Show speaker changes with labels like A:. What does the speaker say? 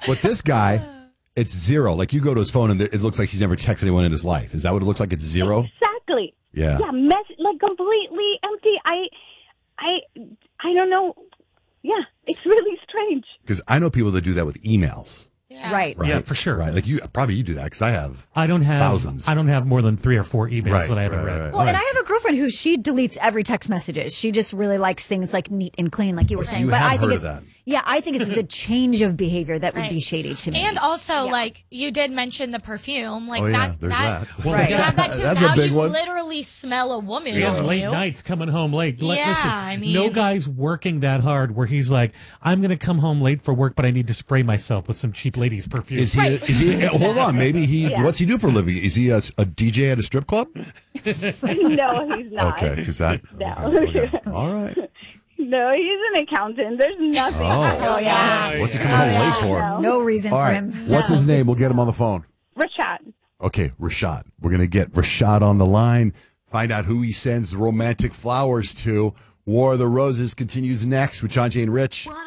A: But this guy, it's zero. Like you go to his phone and it looks like he's never texted anyone in his life. Is that what it looks like? It's zero?
B: Exactly.
A: Yeah.
B: Yeah, like completely empty. I don't know. Yeah, it's really strange.
A: Because I know people that do that with emails.
C: Yeah.
D: Right.
E: Yeah, for sure.
A: Right. Like you do that because I have thousands.
E: I don't have more than 3 or 4 emails that I haven't read.
D: Well, and I have a girlfriend who she deletes every text messages. She just really likes things like neat and clean, like you were saying.
A: You
D: But
A: have
D: I think
A: heard
D: it's
A: of that.
D: yeah, I think it's the change of behavior that would be shady to me.
C: And also, like, you did mention the perfume. Like,
A: Oh, yeah, there's that.
C: Well,
D: Right.
C: you have that too.
A: That's
C: now
A: a big
C: you
A: one.
C: literally smell a woman
E: Yeah,
C: on
E: late
C: you.
E: nights, coming home late.
C: Yeah,
E: Listen,
C: I mean-
E: no guy's working that hard where he's like, I'm going to come home late for work, but I need to spray myself with some cheap ladies' perfume.
A: Is he hold on, maybe what's he do for a living? Is he a DJ at a strip club?
B: No, he's not.
A: Okay, because that.
B: No.
A: Okay. All right.
B: No, he's an accountant. There's nothing.
D: Oh, yeah.
A: What's he coming home late for?
B: No.
D: No reason
A: All
D: for
A: right.
D: him.
A: What's his name? We'll get him on the phone.
B: Rashad.
A: Okay, Rashad. We're going to get Rashad on the line, find out who he sends romantic flowers to. War of the Roses continues next with John, Jay, and Rich.